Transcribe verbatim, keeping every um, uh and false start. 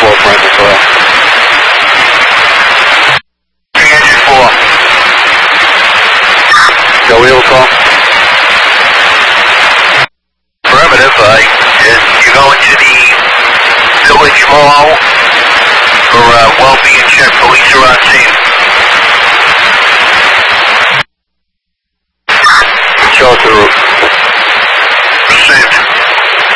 four, Francis Oil. three engine four. Joe Wheel call. Affirmative, uh, you're going to the Village Mall for uh, well-being check. Police are on scene.